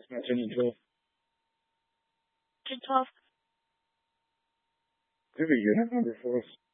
That's my turning 12. Turn 12. Ruby, you have number for us.